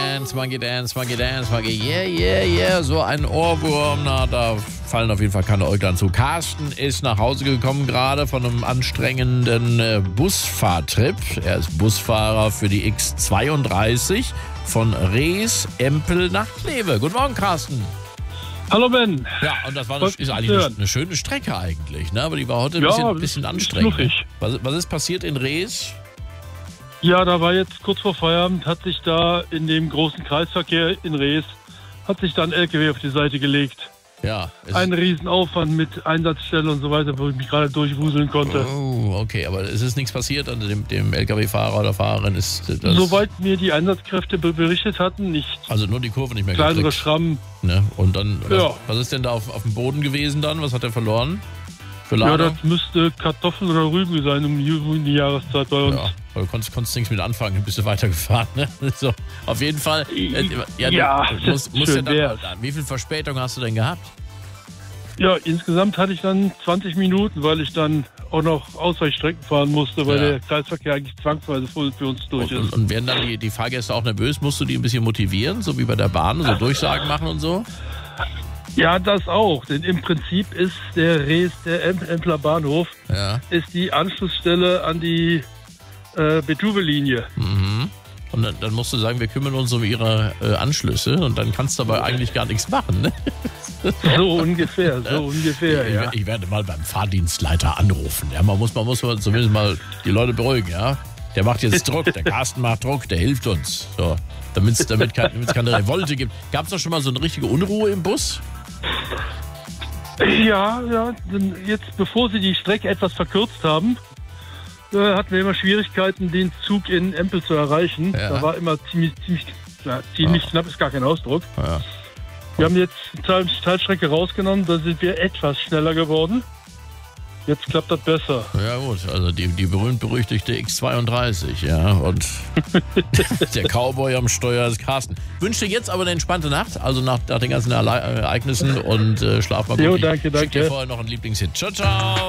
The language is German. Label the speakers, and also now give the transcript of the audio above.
Speaker 1: Dance, Monkey Dance, Monkey Dance, Monkey, yeah, yeah, yeah, so ein Ohrwurm, na, da fallen auf jeden Fall keine Äuglein zu. Carsten ist nach Hause gekommen gerade von einem anstrengenden Busfahrtrip. Er ist Busfahrer für die X32 von Rees-Empel nach Kleve. Guten Morgen, Carsten.
Speaker 2: Hallo Ben.
Speaker 1: Ja, und das ist eigentlich eine schöne Strecke eigentlich, ne? Aber die war heute ein bisschen anstrengend. Was ist passiert in Rees?
Speaker 2: Ja, da war jetzt kurz vor Feierabend, hat sich da in dem großen Kreisverkehr in Rees, hat sich da ein LKW auf die Seite gelegt.
Speaker 1: Ja.
Speaker 2: Ein Riesenaufwand mit Einsatzstelle und so weiter, wo ich mich gerade durchwuseln konnte.
Speaker 1: Oh, okay, aber es ist nichts passiert an dem LKW-Fahrer oder Fahrerin? Ist das
Speaker 2: Soweit mir die Einsatzkräfte berichtet hatten, nicht.
Speaker 1: Also nur die Kurve nicht mehr
Speaker 2: kleinere
Speaker 1: gekriegt.
Speaker 2: Schrammen.
Speaker 1: Ne? Und dann,
Speaker 2: Ja.
Speaker 1: was ist denn da auf dem Boden gewesen dann? Was hat er verloren? Für
Speaker 2: Ja,
Speaker 1: Lader?
Speaker 2: das müsste Kartoffeln oder Rüben sein um die Jahreszeit bei uns.
Speaker 1: Ja, aber du konntest nichts mit anfangen, dann bist du weitergefahren. Ne? So, auf jeden Fall. Musst
Speaker 2: schön
Speaker 1: dann, wie viel Verspätung hast du denn gehabt?
Speaker 2: Ja, insgesamt hatte ich dann 20 Minuten, weil ich dann auch noch Ausweichstrecken fahren musste, weil der Kreisverkehr eigentlich zwangsweise voll für uns durch ist.
Speaker 1: Und werden dann die Fahrgäste auch nervös? Musst du die ein bisschen motivieren, so wie bei der Bahn, so Durchsagen machen und so?
Speaker 2: Ja, das auch, denn im Prinzip ist der Empler Bahnhof ist die Anschlussstelle an die Betuwe-Linie.
Speaker 1: Mhm. Und dann musst du sagen, wir kümmern uns um ihre Anschlüsse und dann kannst du aber eigentlich gar nichts machen. Ne?
Speaker 2: So ungefähr, ja.
Speaker 1: Ich werde mal beim Fahrdienstleiter anrufen. Ja, man muss zumindest mal die Leute beruhigen. Ja? Der macht jetzt Druck, der Carsten macht Druck, der hilft uns. So, damit keine Revolte gibt. Gab es doch schon mal so eine richtige Unruhe im Bus?
Speaker 2: Ja, denn jetzt bevor sie die Strecke etwas verkürzt haben, hatten wir immer Schwierigkeiten, den Zug in Empel zu erreichen. Da war immer ziemlich knapp, ist gar kein Ausdruck.
Speaker 1: Ja.
Speaker 2: Wir haben jetzt eine Teilstrecke rausgenommen, da sind wir etwas schneller geworden. Jetzt klappt das besser.
Speaker 1: Ja gut, also die berühmt-berüchtigte X32, ja, und der Cowboy am Steuer ist Carsten. Wünsche dir jetzt aber eine entspannte Nacht, also nach den ganzen Ereignissen und schlaf mal gut.
Speaker 2: Jo, danke.
Speaker 1: Ich schick dir vorher noch einen Lieblingshit. Ciao, ciao!